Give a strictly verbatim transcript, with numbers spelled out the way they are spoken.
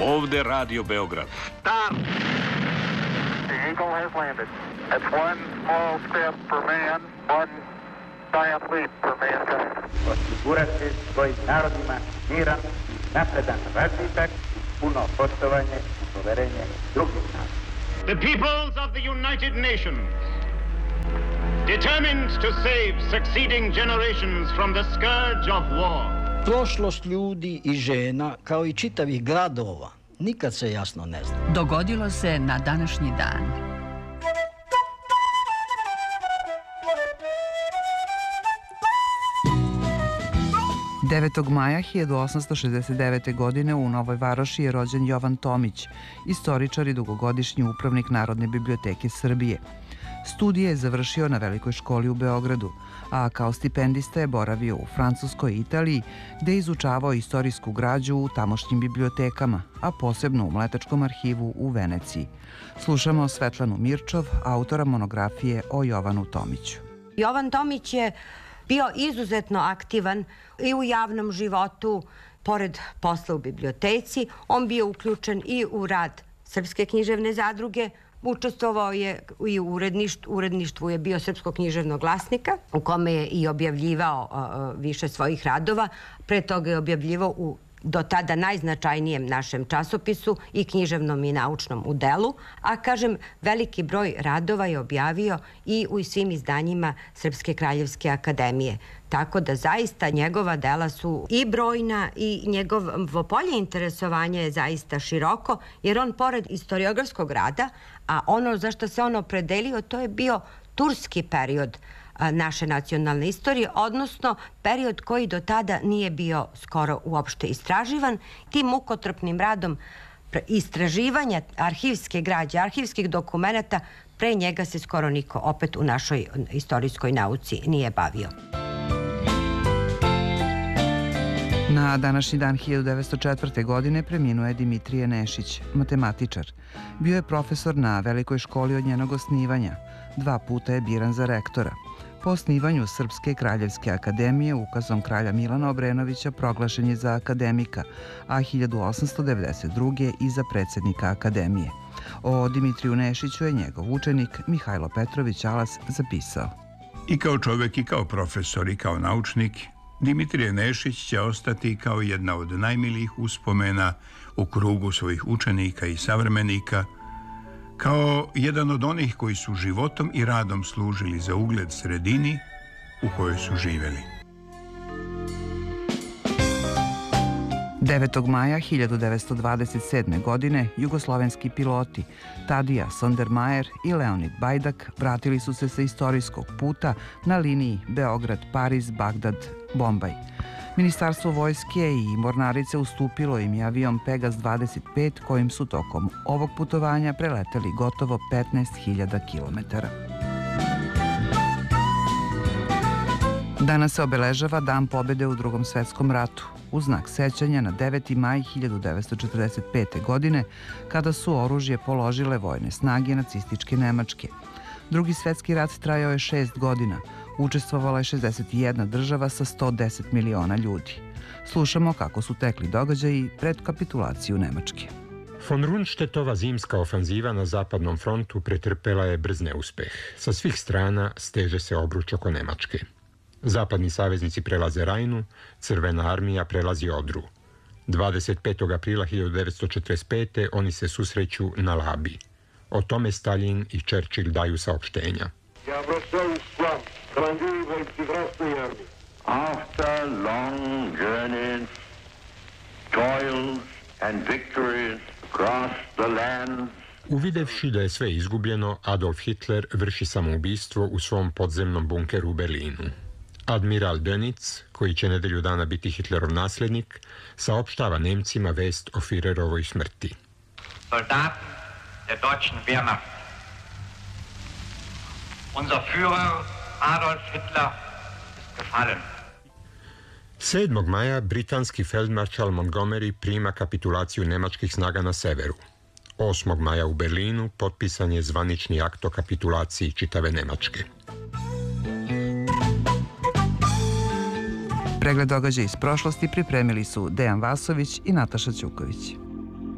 Ovde Radio Beograd. Stop! The Eagle has landed. That's one small step for man, one giant leap for mankind. Osigurati svojim narodima miran, napredan razvitak, puno poštovanje i poverenje drugih naroda. The peoples of the United Nations, determined to save succeeding generations from the scourge of war. Prošlost ljudi i žena, kao i čitavih gradova, nikad se jasno ne zna. Dogodilo se na današnji dan. devetog maja hiljadu osamsto šezdeset devete. godine u Novoj Varoši je rođen Jovan Tomić, istoričar i dugogodišnji upravnik Narodne biblioteke Srbije. Studije je završio na Velikoj školi u Beogradu, a kao stipendista je boravio u Francuskoj i Italiji, gde je izučavao istorijsku građu u tamošnjim bibliotekama, a posebno u Mletačkom arhivu u Veneciji. Slušamo Svetlanu Mirčov, autora monografije o Jovanu Tomiću. Jovan Tomić je bio izuzetno aktivan i u javnom životu, pored posla u biblioteci. On bio uključen i u rad Srpske književne zadruge, učestvovao je i u uredništvu, uredništvu je bio Srpskog književnog glasnika, u kome je i objavljivao uh, više svojih radova. Pre toga je objavljivao u do tada najznačajnijem našem časopisu i književnom i naučnom udelu, a kažem, veliki broj radova je objavio i u svim izdanjima Srpske kraljevske akademije. Tako da zaista njegova dela su i brojna i njegovo polje interesovanja je zaista široko, jer on pored istoriografskog rada, a ono za što se on opredelio, to je bio turski period naše nacionalne istorije, odnosno period koji do tada nije bio skoro uopšte istraživan. Tim mukotrpnim radom istraživanja arhivske građe, arhivskih dokumenata, pre njega se skoro niko opet u našoj istorijskoj nauci nije bavio. Na današnji dan hiljadu devetsto četvrte. godine preminuo je Dimitrije Nešić, matematičar. Bio je profesor na Velikoj školi od njenog osnivanja. Dva puta je biran za rektora. Po osnivanju Srpske kraljevske akademije ukazom kralja Milana Obrenovića proglašen je za akademika, a hiljadu osamsto devedeset druge. i za predsjednika akademije. O Dimitriju Nešiću je njegov učenik Mihajlo Petrović Alas zapisao. I kao čovjek, i kao profesor, i kao naučnik, Dimitrije Nešić će ostati kao jedna od najmilijih uspomena u krugu svojih učenika i savremenika, kao jedan od onih koji su životom i radom služili za ugled sredini u kojoj su živjeli. devetog maja hiljadu devetsto dvadeset sedme. godine jugoslovenski piloti Tadija Sondermajer i Leonid Bajdak vratili su se sa istorijskog puta na liniji Beograd-Pariz-Bagdad-Bombaj. Ministarstvo vojske i mornarice ustupilo im je avion Pegas dvadeset pet kojim su tokom ovog putovanja preleteli gotovo petnaest hiljada kilometara. Danas se obeležava Dan pobjede u Drugom svetskom ratu, u znak sećanja na deveti maj hiljadu devetsto četrdeset pete. godine, kada su oružje položile vojne snage nacističke Nemačke. Drugi svetski rat trajao je šest godina. Učestvovala je šezdeset jedna država sa sto deset miliona ljudi. Slušamo kako su tekli događaji pred kapitulaciju Nemačke. Von Rundstedtova zimska ofanziva na zapadnom frontu pretrpela je brz neuspeh. Sa svih strana steže se obruč oko Nemačke. Zapadni saveznici prelaze Rajnu, Crvena armija prelazi Odru. dvadeset petog aprila hiljadu devetsto četrdeset pete. oni se susreću na Labi. O tome Stalin i Churchill daju saopštenja. Ja obraćam s vam, rangivi vojci Krasnoj armiji. After long journeys, toils and victories across the land, Uvidevši da je sve izgubljeno, Adolf Hitler vrši samoubistvo u svom podzemnom bunkeru u Berlinu. Admiral Dönitz, koji će nedelju dana biti Hitlerov naslednik, saopštava Nemcima vest o Führerovoj smrti. Soldaten der deutschen Wehrmacht. Unser Führer Adolf Hitler ist gefallen. sedmog maja britanski feldmaršal Montgomery prima kapitulaciju nemačkih snaga na severu. osmog maja u Berlinu potpisan je zvanični akt o kapitulaciji čitave Nemačke. Pregled događaja iz prošlosti pripremili su Dejan Vasović i Nataša Ćuković.